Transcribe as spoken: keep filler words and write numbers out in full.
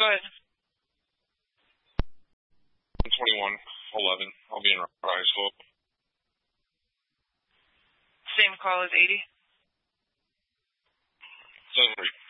Go ahead. twenty-one eleven. I'll be in high school. Same call as eighty? seven three.